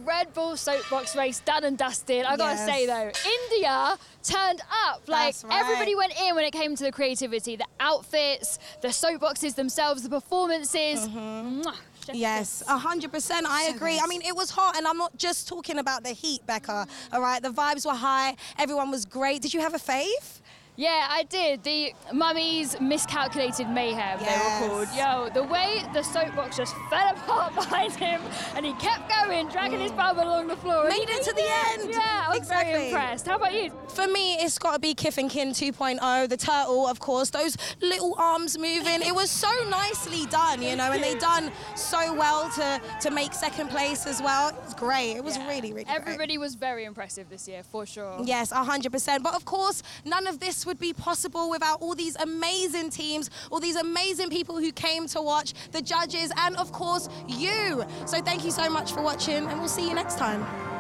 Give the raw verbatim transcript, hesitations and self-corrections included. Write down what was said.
Red Bull soapbox race done and dusted. I gotta Yes. say though, India turned up. Like That's right. everybody went in when it came to the creativity, the outfits, the soapboxes themselves, the performances. Mm-hmm. Mwah. Chef's Yes, kiss. a hundred percent. I So agree. good. I mean, it was hot, and I'm not just talking about the heat, Becca. All right, the vibes were high. Everyone was great. Did you have a fave? Yeah, I did. The Mummies Miscalculated Mayhem, Yes. they were called. Yo, the way the soapbox just fell apart behind him and he kept going, dragging his bum along the floor. and Made he it to the end. Yeah, I was Exactly. very impressed. How about you? For me, it's got to be Kith and Kin two point oh, the turtle, of course. Those little arms moving. It was so nicely done, you know, and they done so well to, to make second place as well. It was great. It was Yeah. really, really Everybody was very impressive this year, for sure. great. Yes, a hundred percent. But of course, none of this would be possible without all these amazing teams, all these amazing people who came to watch, the judges, and of course, you. So thank you so much for watching, and we'll see you next time.